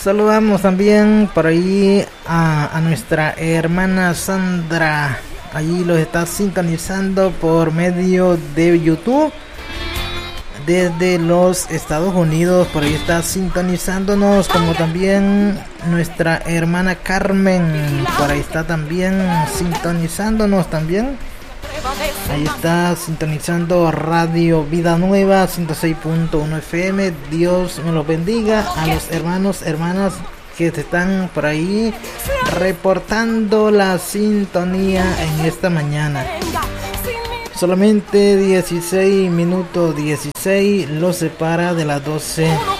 Saludamos también por ahí a nuestra hermana Sandra. Allí los está sintonizando por medio de YouTube. Desde los Estados Unidos, por ahí está sintonizándonos, como también nuestra hermana Carmen, por ahí está también sintonizándonos también. Ahí está sintonizando Radio Vida Nueva 106.1 FM. Dios me los bendiga a los hermanos, hermanas que te están por ahí reportando la sintonía en esta mañana. Solamente 16 minutos 16 lo separa de las 12